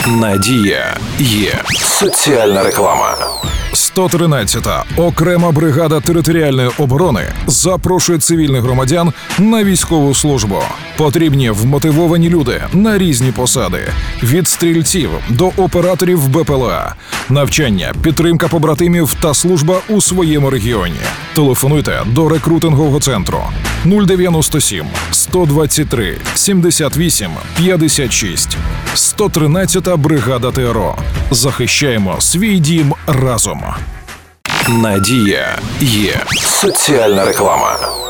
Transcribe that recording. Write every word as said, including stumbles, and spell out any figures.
Надія є. Соціальна реклама. сто тринадцята окрема бригада територіальної оборони запрошує цивільних громадян на військову службу. Потрібні вмотивовані люди на різні посади. Від стрільців до операторів Б П Л А. Навчання, підтримка побратимів та служба у своєму регіоні. Телефонуйте до рекрутингового центру нуль дев'яносто сім сто двадцять три сімдесят вісім п'ятдесят шість. сто тринадцята бригада Т Р О. Захищаємо свій дім разом. Надія є. Соціальна реклама.